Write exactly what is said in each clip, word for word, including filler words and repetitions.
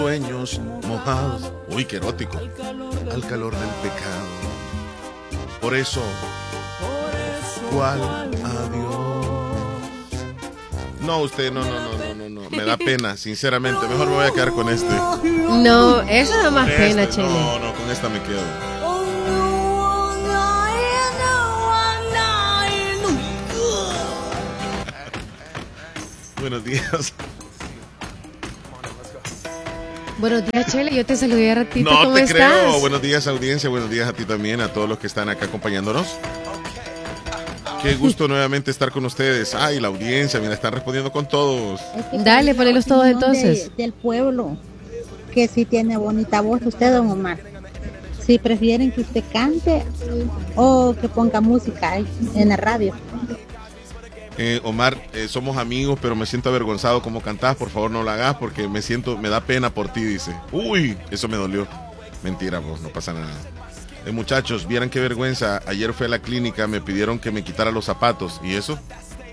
Sueños mojados. Uy, qué erótico. Al calor del pecado. Por eso, ¿cuál adiós? No, usted, no, no, no, no, no, no. Me da pena, sinceramente. Mejor me voy a quedar con este. No, eso da más Este, pena, Chele. No, no, con esta me quedo. Buenos días. Buenos días, Chele. Yo te saludé a ratito. No ¿Cómo te estás? creo. Buenos días, audiencia. Buenos días a ti también, a todos los que están acá acompañándonos. Qué gusto nuevamente estar con ustedes. Ay, la audiencia, mira, están respondiendo con todos. Es que Dale, la ponelos todos opinión entonces. de- del pueblo, que sí tiene bonita voz usted, don Omar. Si prefieren que usted cante o que ponga música ahí en la radio. Eh, Omar, eh, somos amigos, pero me siento avergonzado como cantás. Por favor, no lo hagas porque me siento, me da pena por ti, dice. Uy, eso me dolió. Mentira, vos, no pasa nada. Eh, muchachos, vieran qué vergüenza. Ayer fui a la clínica, me pidieron que me quitara los zapatos. ¿Y eso?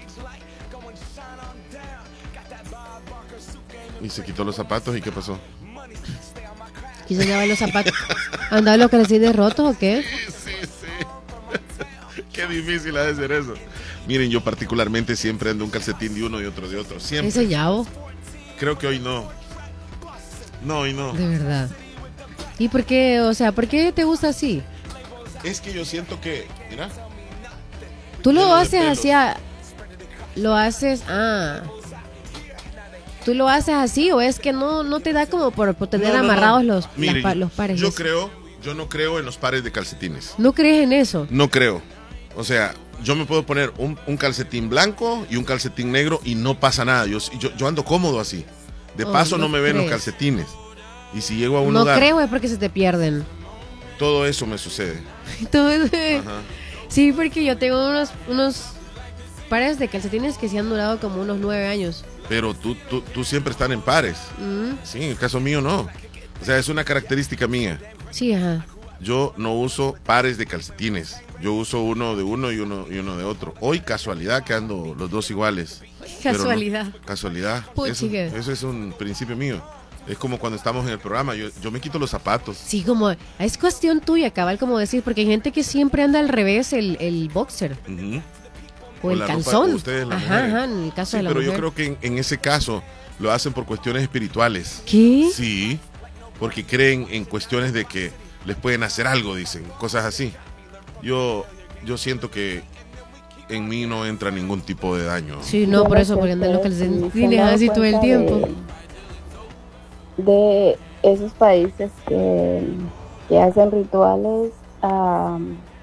Y se quitó los zapatos, ¿y qué pasó? Quiso llevar los zapatos. ¿Andaba los calcetines rotos o qué? Sí, sí. Qué difícil ha de ser eso. Miren, yo particularmente siempre ando un calcetín de uno y otro de otro. Siempre. Ese llavo, Creo que hoy no. No, hoy no. de verdad. ¿Y por qué? O sea, ¿por qué te gusta así? Es que yo siento que, mira, Tú lo Lleno de haces pelos. así a... Lo haces... Ah... ¿Tú lo haces así o es que no, no te da como por, por tener No, no, no. amarrados los, Miren, las pa- los pares? Yo esos? creo, yo no creo en los pares de calcetines. ¿No crees en eso? No creo. O sea, yo me puedo poner un, un calcetín blanco y un calcetín negro y no pasa nada. Yo, yo, yo ando cómodo así. De Oh, paso no, no me ven los crees. calcetines. Y si llego a un No lugar, creo, es porque se te pierden. todo eso me sucede. Entonces, Ajá. sí, porque yo tengo unos, unos pares de calcetines que sí han durado como unos nueve años. Pero tú, tú, tú siempre están en pares. Mm, Sí, en el caso mío no. O sea, es una característica mía. sí, ajá. Yo no uso pares de calcetines. Yo uso uno de uno y uno y uno de otro. Hoy casualidad que ando los dos iguales. Pero no- Casualidad. casualidad. Eso, Puchica. eso es un principio mío. Es como cuando estamos en el programa. Yo, yo me quito los zapatos. Sí, como es cuestión tuya, cabal, como decir, porque hay gente que siempre anda al revés el, el boxer Ujú. o O el la ropa, calzón. o ustedes, las Ajá, mujeres. ajá, en el caso Sí, de la pero yo mujer. creo que en, en ese caso lo hacen por cuestiones espirituales. ¿Qué? Sí, porque creen en cuestiones de que les pueden hacer algo, dicen, cosas así. Yo, yo siento que en mí no entra ningún tipo de daño. Sí, no, por eso, porque andan los calcetines así todo el tiempo. De, de esos países que, que hacen rituales, a,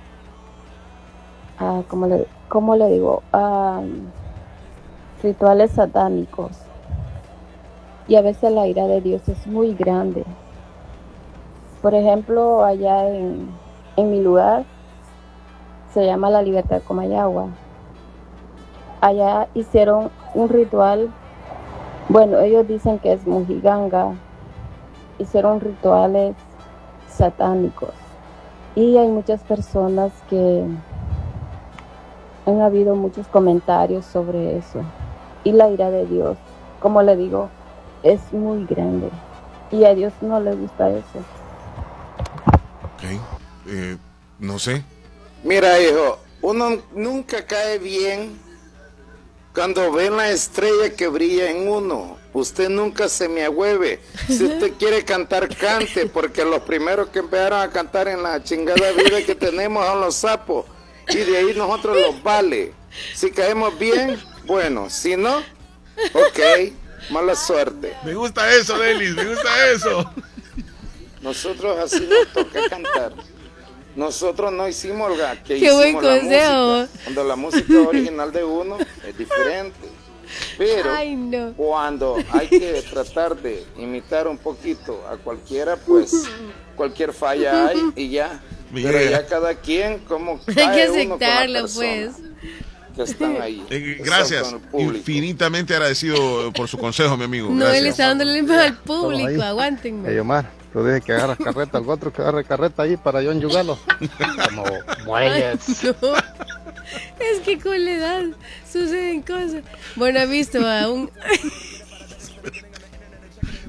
a ¿cómo le, cómo le digo? A, rituales satánicos. Y a veces la ira de Dios es muy grande. Por ejemplo, allá en, en mi lugar, se llama La Libertad Comayagua. Allá hicieron un ritual, bueno, ellos dicen que es mojiganga, hicieron rituales satánicos. Y hay muchas personas que han habido muchos comentarios sobre eso. Y la ira de Dios, como le digo, es muy grande. Y a Dios no le gusta eso. Ok, eh, no sé. Mira, hijo, uno nunca cae bien cuando ve la estrella que brilla en uno. Usted nunca se me agüeve. Si usted quiere cantar, cante, porque los primeros que empezaron a cantar en la chingada vida que tenemos son los sapos. Y de ahí nosotros los vale. Si caemos bien, bueno. Si no, ok, mala suerte. Me gusta eso, Delis, me gusta eso. Nosotros así nos toca cantar. Nosotros no hicimos la que Qué hicimos buen la consejo. música. Cuando la música original de uno es diferente. Pero Ay, no. cuando hay que tratar de imitar un poquito a cualquiera, pues cualquier falla hay y ya. Pero Yeah. ya cada quien como Hay cae que uno con la aceptarlo, persona pues. que están ahí. Eh, que gracias, están con el público. infinitamente agradecido por su consejo, mi amigo. No, Gracias. él está dándole el al Estamos público, ahí. aguántenme. Hey, Omar, tú dices que agarras carreta, el otro que agarre carreta ahí para yo enyugarlo. Como muelles. No. Es que con la edad suceden cosas. Bueno, ha visto a un...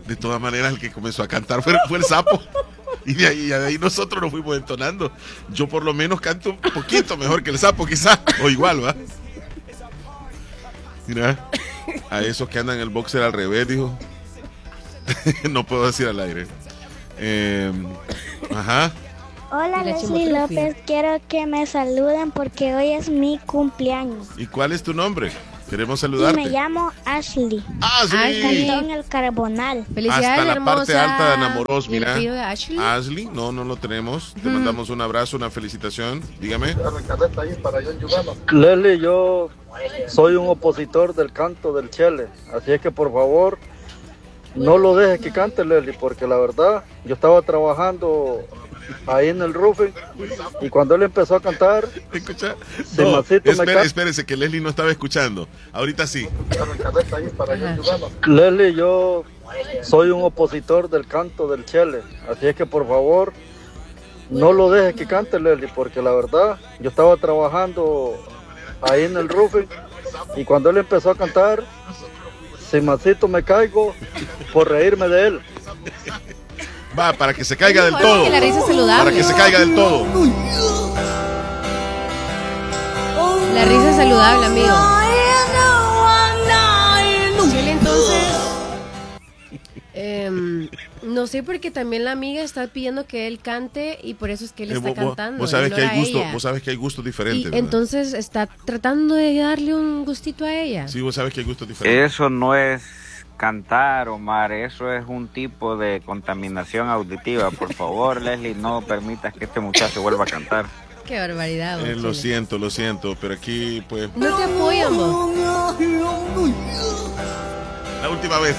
De todas maneras, el que comenzó a cantar fue, fue el sapo. Y de ahí, de ahí nosotros nos fuimos entonando. Yo por lo menos canto un poquito mejor que el sapo, quizás. O igual, ¿va? Mira, a esos que andan en el boxer al revés, dijo. No puedo decir al aire. Eh, ajá. Hola, Leslie López, quiero que me saluden porque hoy es mi cumpleaños. ¿Y cuál es tu nombre? Queremos saludarte. Y me llamo Ashley. Ashley. Cantó en el Carbonal. Felicidades, hasta la hermosa. parte alta de Enamoros, mira. ¿Y el apellido de Ashley? Ashley, no, no lo tenemos. Te mandamos un abrazo, una felicitación. Dígame. Leslie, yo soy un opositor del canto del chele, así es que por favor no lo dejes que cante, Leslie, porque la verdad yo estaba trabajando ahí en el roofing y cuando él empezó a cantar, ¿escucha? se No, masito me espere, ca- espérese que Leslie no estaba escuchando. Ahorita sí. Leslie, yo soy un opositor del canto del chele, así es que por favor no lo dejes que cante, Leslie, porque la verdad yo estaba trabajando ahí en el roofing y cuando él empezó a cantar, si masito me caigo por reírme de él. Va, para que se caiga del Oye, todo. que la risa es saludable. Para que se caiga del todo. La risa es saludable, amigo. Chile, entonces, em, no sé, porque también la amiga está pidiendo que él cante y por eso es que él Eh, está vos, vos- cantando. vos sabes y no que hay era gusto, ella. vos sabes que hay gustos Y diferentes, ¿verdad? entonces está tratando de darle un gustito a ella. Sí, vos sabes que hay gustos diferentes. Eso no es cantar, Omar, eso es un tipo de contaminación auditiva. Por favor, Leslie, no permitas que este muchacho vuelva a cantar. Qué barbaridad. Eh, vos, lo Chile. siento, lo siento, pero aquí pues No te apoyan, vos. la última vez.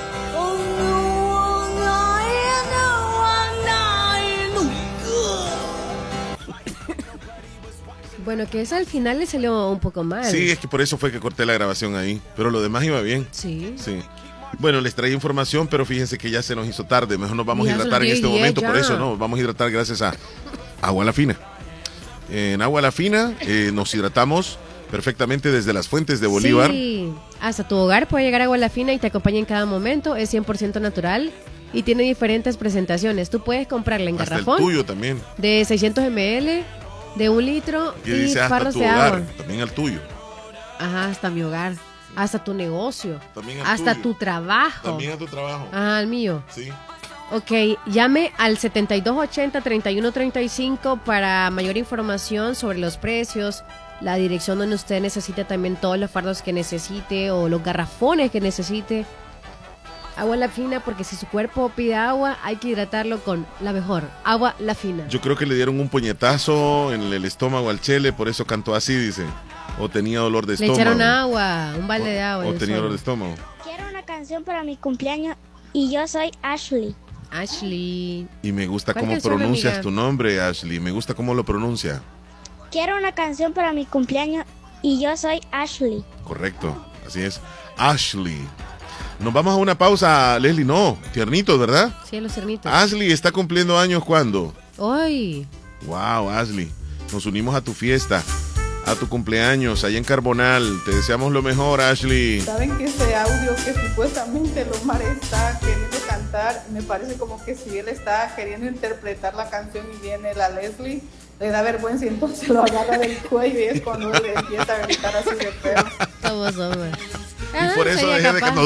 Bueno, que esa al final le salió un poco mal. Sí, es que por eso fue que corté la grabación ahí, pero lo demás iba bien. Sí. Sí. Bueno, les traí información, pero fíjense que ya se nos hizo tarde. Mejor nos vamos Ya a son hidratar en las este diez y momento. diez Por ya. eso no, vamos a hidratar gracias a Agua La Fina. En Agua La Fina eh, nos hidratamos perfectamente desde las fuentes de Bolívar. Sí, hasta tu hogar puede llegar agua la fina y te acompaña en cada momento. Es cien por ciento natural y tiene diferentes presentaciones. Tú puedes comprarla en Hasta el garrafón tuyo también. de seiscientos mililitros, de un litro Que y dice hasta fardos tu de hogar, agua. también el tuyo. Ajá, hasta mi hogar, hasta tu negocio, También el hasta tuyo. tu trabajo. También a tu trabajo. Ajá, el mío. Sí. Ok, llame al setenta y dos ochenta, treinta y uno treinta y cinco para mayor información sobre los precios, la dirección donde usted necesita también todos los fardos que necesite o los garrafones que necesite. Agua La Fina, porque si su cuerpo pide agua, hay que hidratarlo con la mejor, Agua La Fina. Yo creo que le dieron un puñetazo en el estómago al Chele, por eso cantó así, dice. O tenía dolor de Le estómago. echaron agua, un balde de agua. O y un tenía solo. dolor de estómago. Quiero una canción para mi cumpleaños y yo soy Ashley. Ashley. Y me gusta ¿Cuál cómo canción, pronuncias amiga? tu nombre, Ashley. Me gusta cómo lo pronuncia. Quiero una canción para mi cumpleaños y yo soy Ashley. Correcto, así es. Ashley. Nos vamos a una pausa, Leslie. No, tiernitos, ¿verdad? Sí, los cernitos. Ashley está cumpliendo años, ¿cuándo? Hoy. Wow, Ashley. Nos unimos a tu fiesta, a tu cumpleaños, allá en Carbonal. Te deseamos lo mejor, Ashley. Saben que ese audio que supuestamente Lomar está queriendo cantar, me parece como que si él está queriendo interpretar la canción y viene la Leslie, le da vergüenza y entonces lo agarra del cuello y es cuando él empieza a gritar así de feo. Todos somos. Y por eso dejé de cantar.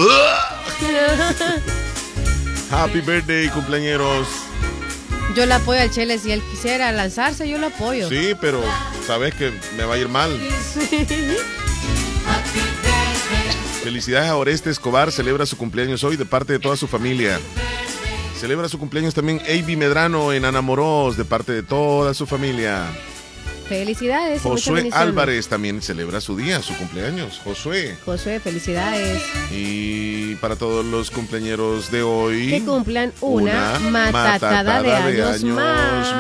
Happy birthday, cumpleañeros. Yo le apoyo al Chele, si él quisiera lanzarse, yo lo apoyo. Sí, pero sabes que me va a ir mal. Sí. Felicidades a Oreste Escobar, celebra su cumpleaños hoy de parte de toda su familia. Celebra su cumpleaños también Avi Medrano en Anamoros de parte de toda su familia. Felicidades. y muchas Josué bendiciones. Álvarez también celebra su día, su cumpleaños. Josué. Josué, felicidades. Y para todos los cumpleañeros de hoy. Que cumplan una, matatada, de años más.